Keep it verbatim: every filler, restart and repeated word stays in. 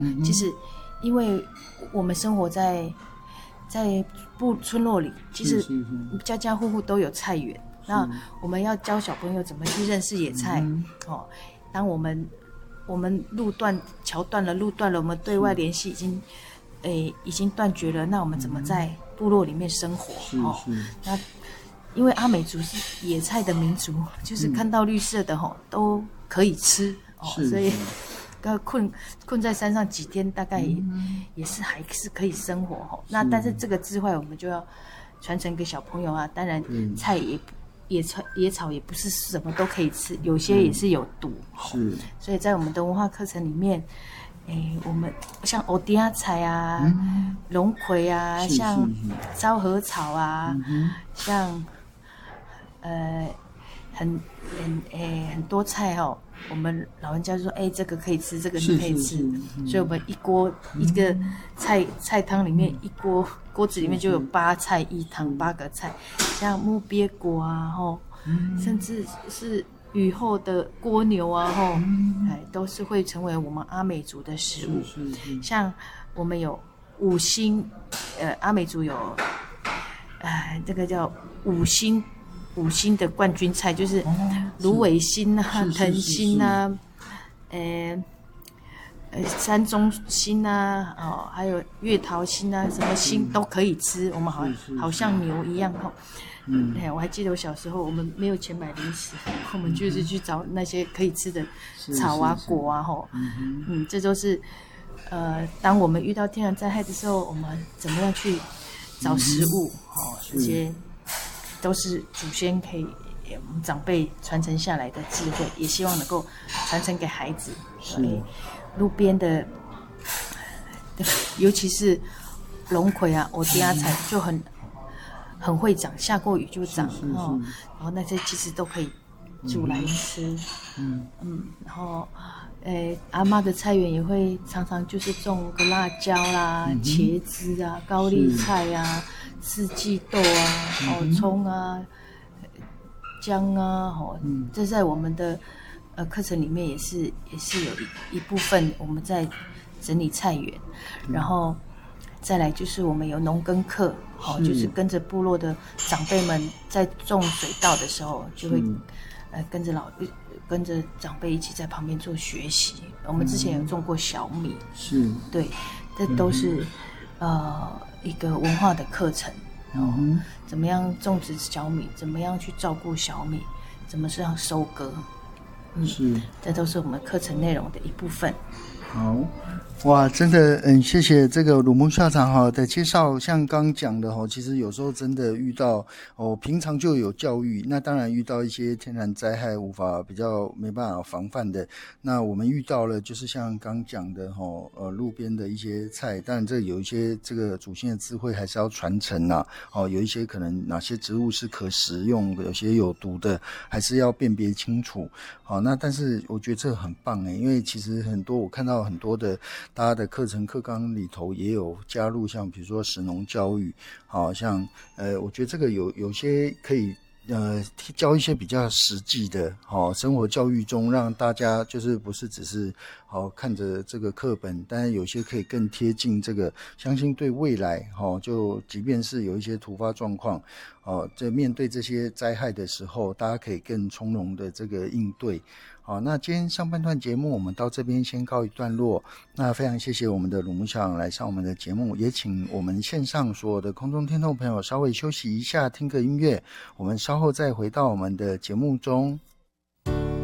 嗯，其实因为我们生活在在部村落里，其实家家户户都有菜园。那我们要教小朋友怎么去认识野菜、嗯、哦。当我们我们路断桥断了，路断了，我们对外联系已经诶已经断绝了。那我们怎么在部落里面生活？是是、哦。那因为阿美族是野菜的民族，就是看到绿色的吼、哦、都可以吃哦，所以要困困在山上几天，大概 也,、嗯、也是还是可以生活吼、哦。那但是这个智慧我们就要传承给小朋友啊。当然菜也野草野草也不是什么都可以吃，有些也是有毒。是，所以在我们的文化课程里面，诶，我们像欧迪亚菜啊、嗯、龙葵啊，像昭和草啊，嗯、像呃很很诶很多菜哦。我们老人家就说：“哎，这个可以吃，这个你可以吃。是是是”所以，我们一锅一个菜菜汤里面，一锅锅子里面就有八菜一汤，八个菜，像木鳖果啊，吼，甚至是雨后的蜗牛啊，吼，哎，都是会成为我们阿美族的食物。是是是，像我们有五星，呃，阿美族有，哎，这个叫五星。五星的冠军菜就是芦苇心啊、藤心啊、呃呃山中心啊、哦，还有月桃心啊，什么心都可以吃。我们好好像牛一样哈。嗯，哎，我还记得我小时候，我们没有钱买零食，我们就是去找那些可以吃的草啊、果啊，吼，嗯，这都是呃，当我们遇到天然灾害的时候，我们怎么样去找食物？哦，这些。都是祖先可以我们长辈传承下来的智慧，也希望能够传承给孩子。所以路边的，尤其是龙葵啊、欧迪亚菜就很很会长，下过雨就长哦。然后那些其实都可以煮来吃。嗯嗯，然后诶，阿嬷的菜园也会常常就是种个辣椒啦、嗯、茄子啊、高丽菜啊。四季豆啊，哦，葱啊，姜啊，哦，嗯、这在我们的呃课程里面也是也是有一一部分我们在整理菜园，嗯、然后再来就是我们有农耕课，哦，是就是跟着部落的长辈们在种水稻的时候，就会呃跟着老跟着长辈一起在旁边做学习。我们之前有种过小米，是，对，这都是、嗯、呃。一个文化的课程，然后怎么样种植小米，怎么样去照顾小米，怎么是要收割，嗯，是，这都是我们课程内容的一部分。 好，哇，真的，嗯，谢谢这个鲁木校长哈的介绍。像刚讲的哈，其实有时候真的遇到哦，平常就有教育，那当然遇到一些天然灾害无法比较没办法防范的，那我们遇到了就是像刚讲的哈，呃，路边的一些菜，当然这有一些这个祖先的智慧还是要传承啦。哦，有一些可能哪些植物是可食用，有些有毒的，还是要辨别清楚。好，那但是我觉得这个很棒诶，因为其实很多我看到很多的大家的课程课纲里头也有加入像比如说食农教育，好像呃我觉得这个有有些可以呃教一些比较实际的好生活教育中，让大家就是不是只是好看着这个课本，但是有些可以更贴近这个，相信对未来好就即便是有一些突发状况哦，在面对这些灾害的时候，大家可以更从容的这个应对。好，那今天上半段节目我们到这边先告一段落。那非常谢谢我们的鲁木校长来上我们的节目，也请我们线上所有的空中听众朋友稍微休息一下，听个音乐，我们稍后再回到我们的节目中。